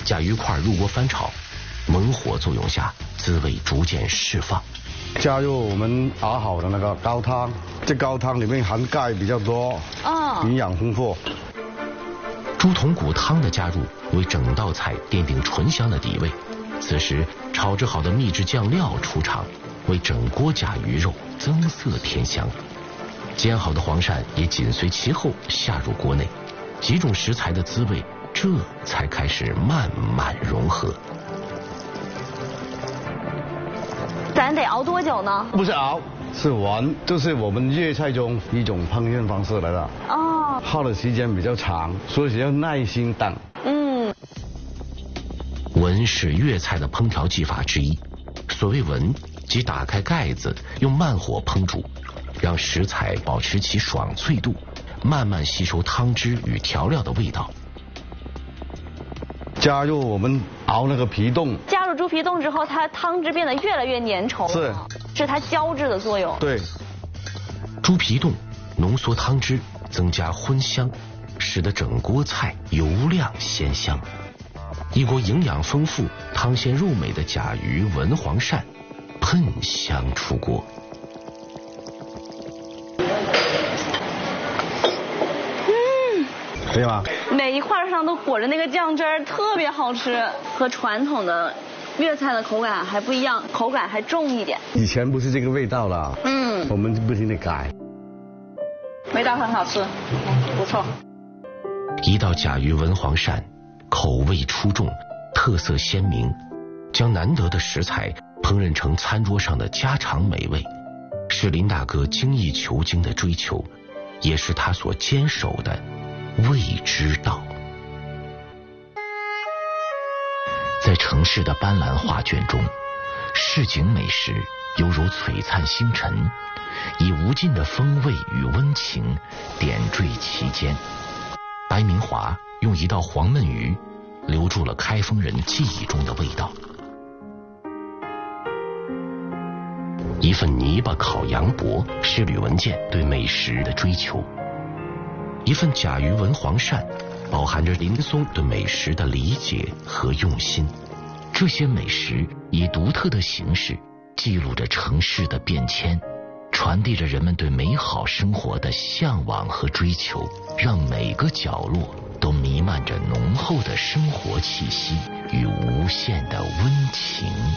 甲鱼块入锅翻炒，猛火作用下，滋味逐渐释放。 加入我们熬好的那个高汤，这高汤里面含钙比较多，营养丰富。 猪筒骨汤的加入，为整道菜奠定醇香的底味。此时，炒制好的秘制酱料出场，为整锅甲鱼肉增色添香。煎好的黄鳝也紧随其后下入锅内，几种食材的滋味这才开始慢慢融合。 咱得熬多久呢？ 不是熬，是煨，就是我们粤菜中一种烹饪方式来的。耗的时间比较长，所以要耐心等。 煨是粤菜的烹调技法之一。所谓煨，即打开盖子，用慢火烹煮，让食材保持其爽脆度，慢慢吸收汤汁与调料的味道。 加入我们熬那个皮冻， 加入猪皮冻之后，它汤汁变得越来越粘稠，是它胶质的作用。 对， 猪皮冻浓缩汤汁，增加荤香，使得整锅菜油亮鲜香。一锅营养丰富、汤鲜肉美的甲鱼文黄鳝喷香出锅。 对吧？ 每一块上都裹着那个酱汁儿，特别好吃，和传统的粤菜的口感还不一样，口感还重一点。 以前不是这个味道了，我们不停地改。 味道很好吃，不错。 一道甲鱼文黄鳝，口味出众，特色鲜明，将难得的食材烹饪成餐桌上的家常美味，是林大哥精益求精的追求，也是他所坚守的味之道。在城市的斑斓画卷中，市井美食犹如璀璨星辰，以无尽的风味与温情点缀其间。白明华用一道黄焖鱼留住了开封人记忆中的味道。一份泥巴烤羊脖是吕文健对美食的追求，一份甲鱼文黄鳝饱含着林松对美食的理解和用心。这些美食以独特的形式记录着城市的变迁，传递着人们对美好生活的向往和追求，让每个角落都弥漫着浓厚的生活气息与无限的温情。